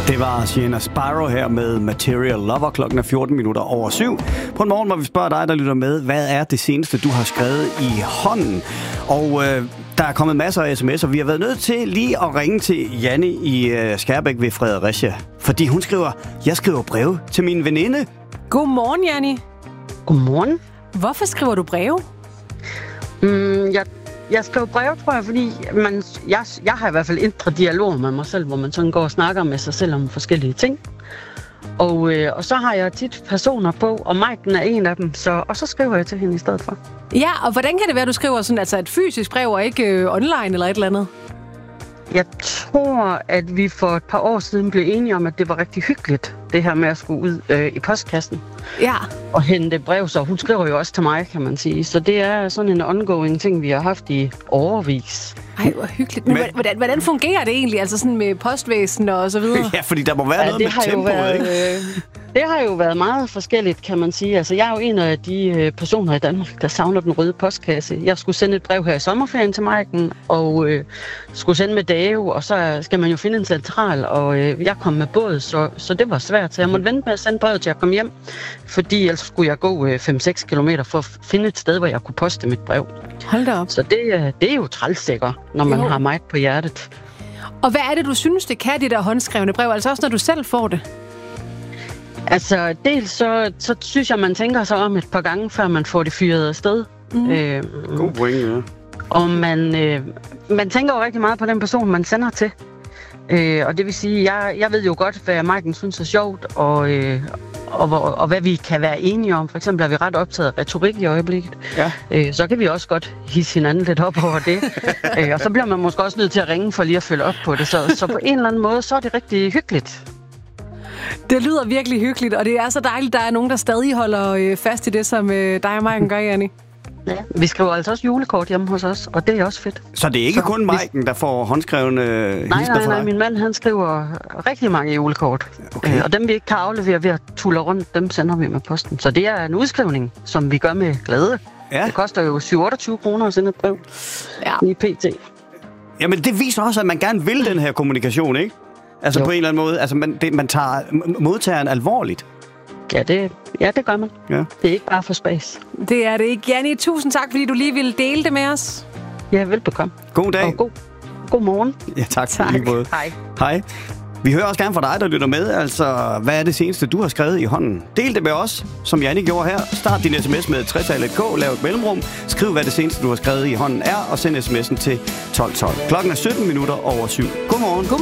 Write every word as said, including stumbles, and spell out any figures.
Det var Sienna Spyro her med Material Lover. Klokken er fjorten minutter over syv. På en morgen, hvor vi spørger dig, der lytter med, hvad er det seneste, du har skrevet i hånden? Og øh, der er kommet masser af sms'er. Vi har været nødt til lige at ringe til Janne i øh, Skærbæk ved Fredericia. Fordi hun skriver, jeg skriver breve til min veninde. Godmorgen, Janne. Godmorgen. Hvorfor skriver du breve? Mm, jeg, jeg skriver breve, tror jeg, fordi man, jeg, jeg har i hvert fald indre dialog med mig selv, hvor man sådan går og snakker med sig selv om forskellige ting. Og, øh, og så har jeg tit personer på, og Maiken er en af dem, så, og så skriver jeg til hende i stedet for. Ja, og hvordan kan det være, at du skriver sådan, altså et fysisk brev og ikke øh, online eller et eller andet? Jeg tror, at vi for et par år siden blev enige om, at det var rigtig hyggeligt, det her med at skulle ud øh, i postkassen. Ja. Og hente brev, så hun skriver jo også til mig, kan man sige. Så det er sådan en ongoing ting, vi har haft i årevis. Ej, hvor hyggeligt. Men, Men hvordan, hvordan fungerer det egentlig, altså sådan med postvæsen og så videre? Ja, fordi der må være ja, noget med tempoet, været, ikke? Øh, det har jo været meget forskelligt, kan man sige. Altså, jeg er jo en af de øh, personer i Danmark, der savner den røde postkasse. Jeg skulle sende et brev her i sommerferien til Maiken, og øh, skulle sende med Dave, og så skal man jo finde en central, og øh, jeg kom med båd, så, så det var svært. Så jeg måtte vente med at sende brevet til at komme hjem, fordi ellers skulle jeg gå øh, fem seks kilometer for at finde et sted, hvor jeg kunne poste mit brev. Hold da op. Så det, øh, det er jo trælsikker, når man jo. har meget på hjertet. Og hvad er det, du synes, det kan, det der håndskrevne brev? Altså også, når du selv får det? Altså, dels så, så synes jeg, man tænker sig om et par gange, før man får det fyret afsted. Mm. Øh, God point, ja. Og man, øh, man tænker jo rigtig meget på den person, man sender til. Øh, og det vil sige, jeg, jeg ved jo godt, hvad Maiken synes er sjovt, og, øh, og, og, og hvad vi kan være enige om. For eksempel er vi ret optaget af retorik i øjeblikket. Ja. Øh, så kan vi også godt hisse hinanden lidt op over det. øh, og så bliver man måske også nødt til at ringe for lige at følge op på det. Så, så på en eller anden måde, så er det rigtig hyggeligt. Det lyder virkelig hyggeligt, og det er så dejligt, at der er nogen, der stadig holder øh, fast i det, som øh, dig og Maiken gør, Janne. Ja, vi skriver altså også julekort hjemme hos os, og det er også fedt. Så det er ikke så, kun Maiken, der får håndskrevne hilsner fra dig? Nej, nej, nej, min mand han skriver rigtig mange julekort. Okay. Øh, og dem vi ikke kan aflevere ved at tulle rundt, dem sender vi med posten. Så det er en udskrivning, som vi gør med glæde. Ja. Det koster jo syv otteogtyve kroner at sende et brev ja. i P T. Jamen det viser også, at man gerne vil den her kommunikation, ikke? Altså jo. På en eller anden måde. Altså man, det, man tager modtageren alvorligt. Ja, det, ja, det gør man. Ja. Det er ikke bare for spas. Det er det ikke. Janne, tusind tak, fordi du lige ville dele det med os. Ja, velbekomme. God dag. Og god, god morgen. Ja, tak. Tak. Lige både. Hej. Hej. Vi hører også gerne fra dig, der lytter med. Altså, hvad er det seneste, du har skrevet i hånden? Del det med os, som Janne gjorde her. Start din sms med tre-tallet K, lav et mellemrum. Skriv, hvad det seneste, du har skrevet i hånden er, og send sms'en til tolv tolv. Klokken er sytten minutter over syv. Godmorgen. God